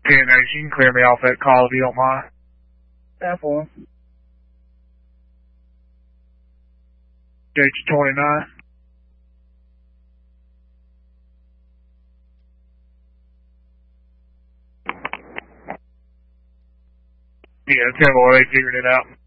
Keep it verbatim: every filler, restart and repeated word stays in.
ten X, you can clear me off that call if you don't mind. ten four. H twenty-nine. Yeah, ten four, they figured it out.